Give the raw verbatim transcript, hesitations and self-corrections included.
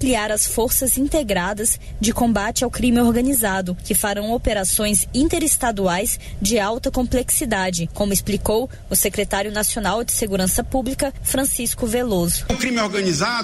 ampliar as forças integradas de combate ao crime organizado, que farão operações interestaduais de alta complexidade, como explicou o secretário nacional de Segurança Pública, Francisco Veloso. O crime organizado